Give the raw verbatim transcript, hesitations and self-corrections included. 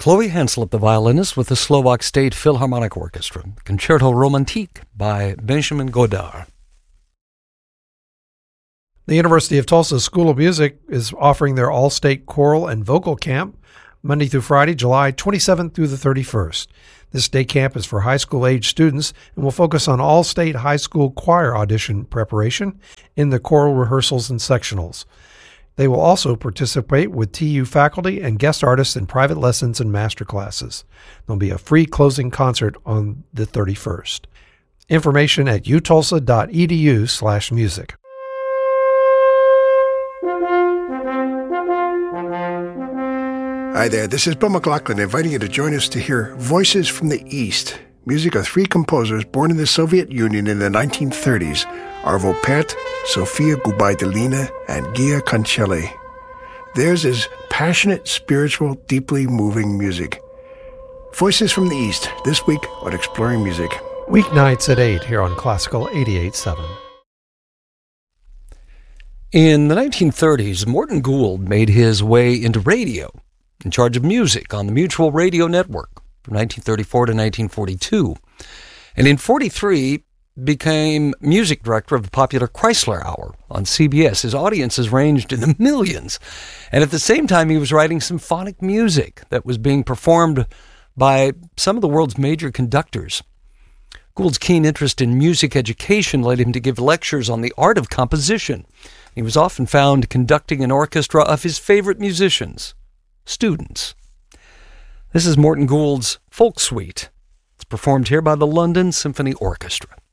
Chloe Hanslip, the violinist, with the Slovak State Philharmonic Orchestra, Concerto Romantique by Benjamin Godard. The University of Tulsa School of Music is offering their all-state choral and vocal camp Monday through Friday, July twenty-seventh through the thirty-first. This day camp is for high school-age students and will focus on all-state high school choir audition preparation in the choral rehearsals and sectionals. They will also participate with T U faculty and guest artists in private lessons and master classes. There'll be a free closing concert on the thirty-first. Information at utulsa.edu slash music. Hi there, this is Bill McLaughlin inviting you to join us to hear Voices from the East, music of three composers born in the Soviet Union in the nineteen thirties, Arvo Pärt, Sofia Gubaidulina, and Gia Concelli. Theirs is passionate, spiritual, deeply moving music. Voices from the East, this week on Exploring Music. Weeknights at eight here on Classical eighty-eight point seven. In the nineteen thirties, Morton Gould made his way into radio, in charge of music on the Mutual Radio Network from nineteen thirty-four to nineteen forty-two. And in forty-three, became music director of the popular Chrysler Hour on C B S. His audiences ranged in the millions. And at the same time, he was writing symphonic music that was being performed by some of the world's major conductors. Gould's keen interest in music education led him to give lectures on the art of composition. He was often found conducting an orchestra of his favorite musicians, students. This is Morton Gould's Folk Suite. It's performed here by the London Symphony Orchestra.